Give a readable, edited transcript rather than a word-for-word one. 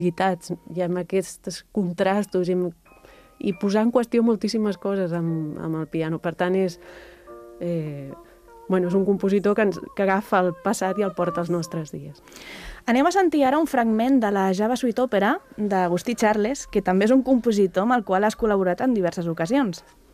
i amb aquests contrastos i posar en qüestió moltíssimes coses amb el piano. Per tant, és un compositor que agafa el passat i el porta als nostres dies. Anem a sentir ara un fragment de la Java Suite Òpera d'Agustí Charles, que també és un compositor amb el qual has col·laborat en diverses ocasions.